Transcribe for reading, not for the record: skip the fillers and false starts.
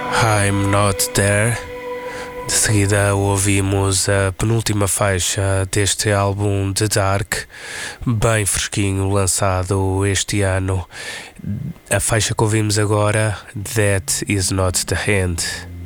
I'm Not There. De seguida ouvimos a penúltima faixa deste álbum The Dark, bem fresquinho, lançado este ano. A faixa que ouvimos agora, That Is Not The End.